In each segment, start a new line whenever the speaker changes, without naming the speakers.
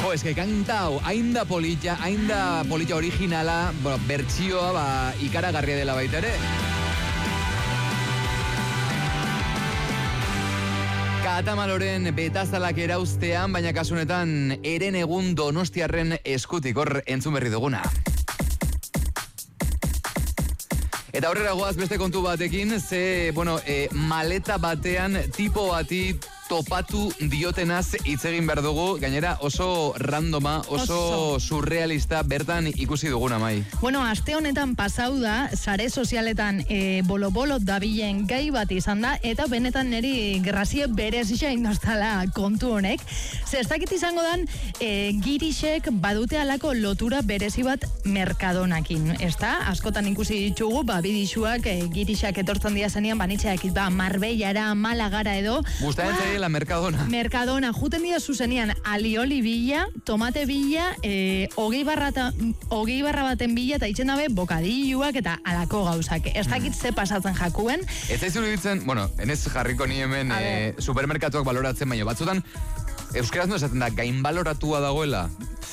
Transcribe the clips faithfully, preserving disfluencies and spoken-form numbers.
Jo, eske kanta hau, hain da polita, hain da polita originala, bueno, bertsioa, ba, ikaragarria dela baita ere. Katamaloren betazalak erauztean, baina kasunetan eren egun donostiarren eskutik, hor entzun berri duguna. Eta horrela goaz beste kontu batekin, ze, bueno, e, maleta batean tipo bati topatu diotenaz hitz egin behar dugu, gainera oso randoma, oso, oso surrealista bertan ikusi duguna, Mai.
Bueno, aste honetan pasau da, sare sozialetan e, bolo-bolo dabilen gai bat izan da, eta benetan niri grazie berezia indostala kontu honek. Ze ez dakit izango dan, e, girixek badute alako lotura berezi bat Mercadonakin, ez da? Askotan ikusi ditugu, ba, bidixuak e, girixak etortzen dira zenean, banitxeak, ba, Marbellara, Malagara edo.
Gustatzen la Mercadona.
Mercadona, juten dira zuzenean alioli bila, tomate bila, e, hogei barra, hogei barra baten bila, eta itzen dabe bokadilluak eta alako gauzak. Ez dakit ze pasatzen jakuen.
Ez zaizu ditzen, bueno, enez jarriko ni hemen e, supermerkatuak baloratzen, baino batzutan, euskeraz no esaten da, gain baloratua dagoela.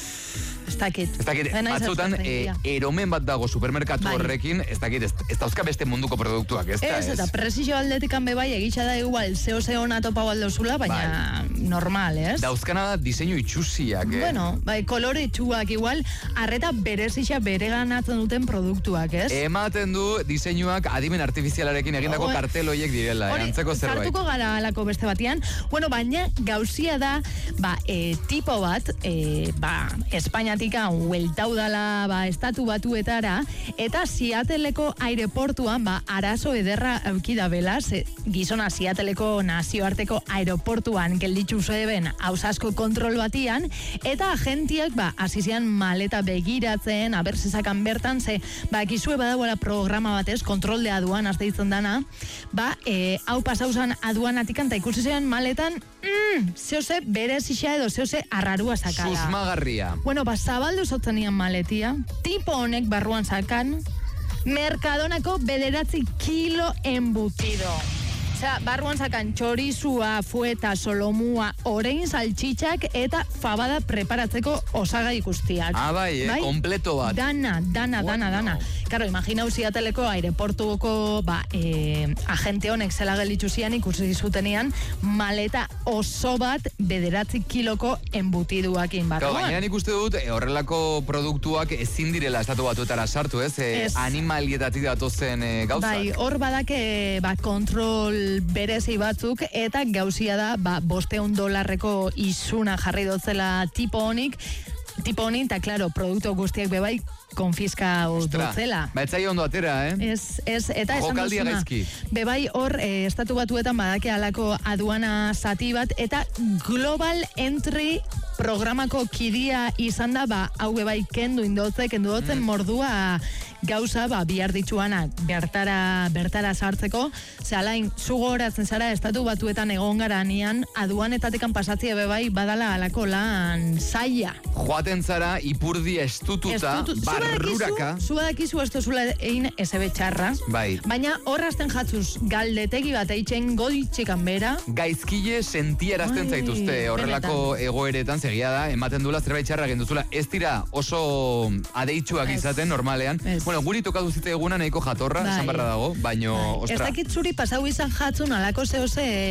Ez dakit.
Ez dakit, batzutan, e, eromen bat dago supermerkatu bai. Horrekin, ez dakit, ez, ez dauzka beste munduko produktuak, ez da,
ez? Ez, eta presizio aldetikan be bai, egitxa da igual, zeo-zeo natopau aldozula, baina bai. Normal, ez?
Dauzkana da diseinu itxusiak, eh?
Bueno, bai, kolore itxuak igual, arreta berezia bereganatzen duten produktuak, ez?
Ematen du diseinuak adimen artifizialarekin egindako o, karteloiek direla, eh? Antzeko zerbait.
Sartuko gara alako beste batian, bueno, baina gauzia da, ba, e, tipo bat, e, ba, Espainiatik hueltau dala, ba, estatu batuetara, eta Seattleko aireportuan, ba, arazo ederra eukida bela, ze, gizona Seattleko nazioarteko aireportuan gelditzu zeben hausasko kontrol batian, eta agentiak, ba, asizian maleta begiratzen, abertzezakan bertan, ze, ba, gizue badagoela programa batez, kontrol de aduan, azte ditzen dana, ba, e, hau pasauzan aduanatikan, eta ikusi zen maletan, mm, zeose berezia edo zeose arrarua sakala.
Susmagarria.
Bueno, ba, zabaldu zotzen nian maletia, tipo honek barruan sakan, Mercadonako bederatzi kilo embutido. Osea, barruan sakan txorizua, fueta, solomua, orein saltxitxak eta fabada preparatzeko osagai guztiak.
Ah, bai, eh? Bai? Kompleto bat.
Dana, dana, bueno. dana, dana. Karo, imaginau Seattleko aireportuko, ba, eh, agente honek zela gelitzu zian ikusi zutenean, maleta oso bat bederatzi kiloko embutiduakin barruan.
Karo, baina ikuste dut, eh, horrelako produktuak ezin direla estatu batuetara sartu, ez? Eh, ez. Animalietatik datozen eh, gauzak.
Bai, hor badake, ba, kontrol berezi batzuk, eta gauzia da, ba, bosteun dolarreko izuna jarri dotzela tipo honik, tipo honik, eta, klaro, produktu guztiak bebai konfiska dotzela.
Ba, etzai ondo atera, eh?
Ez, ez, eta esan
Jokaldia
duzuna.
gaizki.
Bebai hor, e, estatu batuetan badake alako aduana zati bat, eta Global Entry programako kidia izan da, ba, hau bebai kendu indotze, kendu dotzen mm. mordua gauza, ba, bihar dituanak bertara, bertara sartzeko, ze alain, zugoratzen zara estatu batuetan egon gara nian, aduanetatekan pasatzea bebai badala alako lan zaila.
Joaten zara, ipurdia estututa,
Estutu,
barruraka.
Zua dakizu ez tozula egin eze txarra,
bai.
Baina horrazten jatzuz galdetegi bat eitzen goitxikan bera.
Gaizkile sentiarazten zaituzte horrelako benetan. Egoeretan segia da, ematen dula zerbait txarra genduzula. Ez dira oso adeitsuak ez. Izaten normalean. Ez. Bueno, guri tokatu zite eguna nahiko jatorra, bai. Esan barra dago, baino, bai.
Ez dakit zuri pasau izan jatzun alako zehose